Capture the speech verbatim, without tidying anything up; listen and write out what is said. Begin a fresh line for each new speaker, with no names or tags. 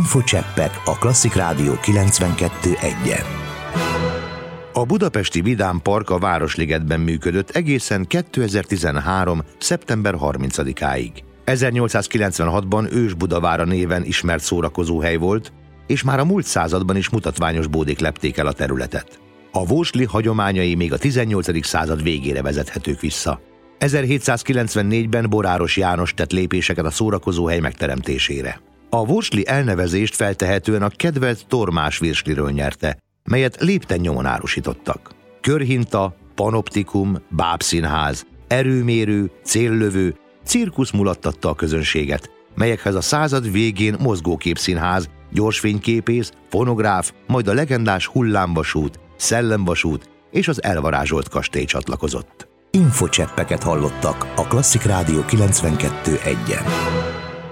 Infocseppek a Klasszik Rádió kilencvenkettő egyen. A budapesti Vidám Park a Városligetben működött egészen kétezer-tizenhárom. szeptember harmincadikáig. ezernyolcszázkilencvenhatban Ős-Budavára néven ismert szórakozóhely volt, és már a múlt században is mutatványos bódék lepték el a területet. A vósli hagyományai még a tizennyolcadik század végére vezethetők vissza. ezerhétszázkilencvennégyben Boráros János tett lépéseket a szórakozóhely megteremtésére. A vósli elnevezést feltehetően a kedvelt Tormás virsliről nyerte, melyet lépten nyomon árusítottak. Körhinta, panoptikum, bábszínház, erőmérő, céllövő, cirkusz mulattatta a közönséget, melyekhez a század végén mozgóképszínház, gyorsfényképész, fonográf, majd a legendás hullámvasút, szellemvasút és az elvarázsolt kastély csatlakozott.
Infocseppeket hallottak a Klasszik Rádió kilencvenkettő egyen.